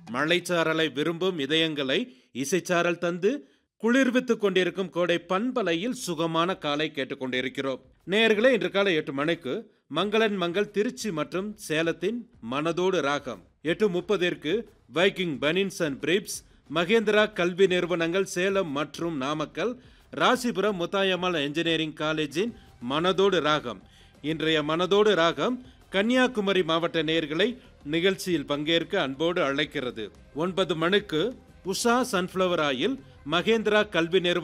மழைச்சாரலை விரும்பும் இதயங்களை இசைச்சாரல் தந்து குளிர்வித்துக் கொண்டிருக்கும் கோடை பண்பலையில் சுகமான காலை கேட்டுக்கொண்டிருக்கிறோம். நேயர்களே, இன்று காலை 8 மணிக்கு மங்களன் மங்கள் திருச்சி மற்றும் சேலத்தின் மனதோடு ராகம், 8:30 வைக்கிங் பனின்ஸ் அண்ட் பிரீப்ஸ், மகேந்திரா கல்வி நிறுவனங்கள் சேலம் மற்றும் நாமக்கல், ராசிபுரம் முத்தாயம்மாள் என்ஜினியரிங் காலேஜின் மனதோடு ராகம். இன்றைய மனதோடு ராகம் கன்னியாகுமரி மாவட்ட நேயர்களை நிகழ்ச்சியில் பங்கேற்க அன்போடு அழைக்கிறது. 9 மணிக்கு உஷா சன்ஃப்ளவர் ஆயில், மகேந்திரா கல்வி நிறுவனம்